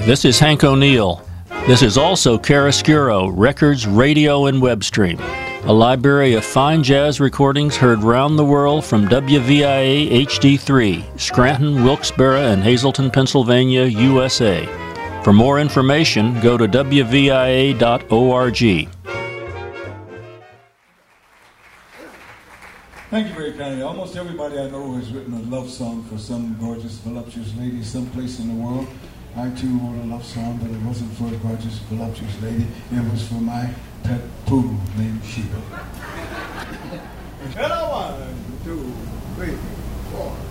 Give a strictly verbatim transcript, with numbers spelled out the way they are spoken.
This is Hank O'Neill. This is also Chiaroscuro, records, radio, and web stream. A library of fine jazz recordings heard round the world from W V I A H D three, Scranton, Wilkes-Barre, and Hazleton, Pennsylvania, U S A. For more information, go to W V I A dot org. Thank you very kindly. Almost everybody I know has written a love song for some gorgeous, voluptuous lady someplace in the world. I too wrote a love song, but it wasn't for a gorgeous, voluptuous lady. It was for my pet poodle named Sheba. Hello, one, two, three, four.